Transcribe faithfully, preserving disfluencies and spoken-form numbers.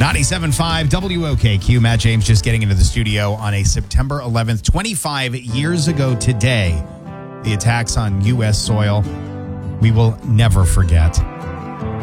ninety-seven point five W O K Q. Matt James just getting into the studio on a September eleventh, twenty-five years ago today. The attacks on U S soil, we will never forget.